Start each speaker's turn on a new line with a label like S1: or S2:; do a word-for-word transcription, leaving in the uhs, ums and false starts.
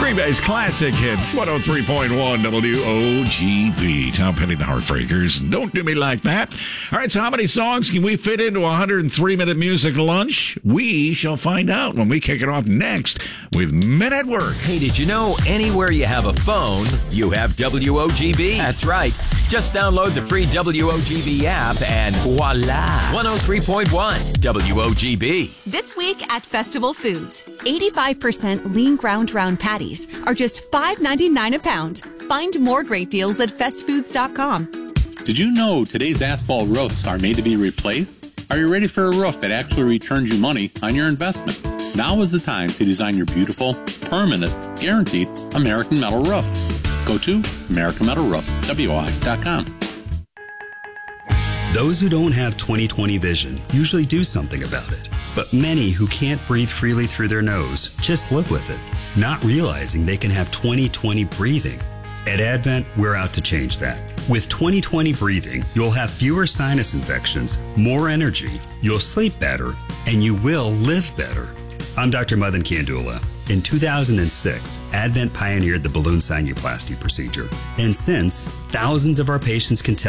S1: Green Bay's classic hits, one oh three point one W O G B. Tom Petty, the Heartbreakers. Don't do me like that. All right, so how many songs can we fit into a one hundred three minute music lunch? We shall find out when we kick it off next with Men at Work.
S2: Hey, did you know anywhere you have a phone, you have W O G B? That's right. Just download the free W O G B app and voila, one oh three point one W O G B.
S3: This week at Festival Foods, eighty-five percent lean ground round patties are just five ninety-nine a pound. Find more great deals at fest foods dot com.
S4: Did you know today's asphalt roofs are made to be replaced? Are you ready for a roof that actually returns you money on your investment? Now is the time to design your beautiful, permanent, guaranteed American Metal roof. Go to American Metal Roofs, W I dot com.
S5: Those who don't have twenty twenty vision usually do something about it. But many who can't breathe freely through their nose just live with it, not realizing they can have twenty twenty breathing. At Advent, we're out to change that. With twenty twenty breathing, you'll have fewer sinus infections, more energy, you'll sleep better, and you will live better. I'm Doctor Madan Kandula. In two thousand six, Advent pioneered the balloon sinuplasty procedure. And since, thousands of our patients can tell